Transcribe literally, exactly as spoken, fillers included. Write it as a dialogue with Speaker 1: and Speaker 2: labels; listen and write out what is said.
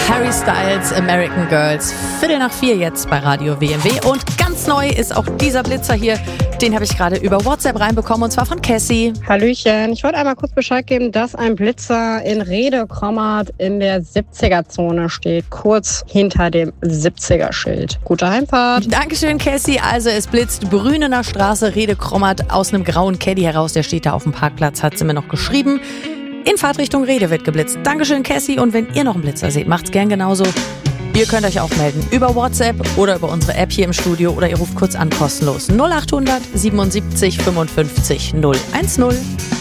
Speaker 1: Harry Styles, American Girls. Viertel nach vier jetzt bei Radio W M W. Und ganz neu ist auch dieser Blitzer hier. Den habe ich gerade über WhatsApp reinbekommen und zwar von Cassie.
Speaker 2: Hallöchen, ich wollte einmal kurz Bescheid geben, dass ein Blitzer in Rede-Krommert in der siebziger-Zone steht, kurz hinter dem siebziger-Schild. Gute Heimfahrt.
Speaker 1: Dankeschön, Cassie. Also es blitzt Brünener Straße, Rede-Krommert aus einem grauen Caddy heraus. Der steht da auf dem Parkplatz, hat sie mir noch geschrieben. In Fahrtrichtung Rede wird geblitzt. Dankeschön, Cassie. Und wenn ihr noch einen Blitzer seht, macht's gern genauso. Ihr könnt euch auch melden über WhatsApp oder über unsere App hier im Studio oder ihr ruft kurz an, kostenlos null acht hundert siebenundsiebzig fünfundfünfzig null eins null.